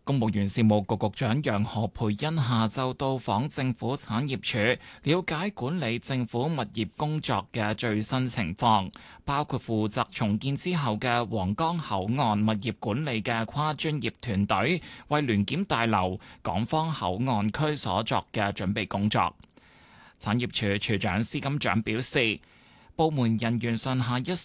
公務員事務局局長楊何蓓茵下晝到訪政府產業署，了解管理政府物業工作嘅最新情況，包括負責重建之後嘅皇崗口岸物業管理嘅跨專業團隊為聯檢大樓港方口岸區所作嘅準備工作。產業署署長施金長表示，部門人員上下一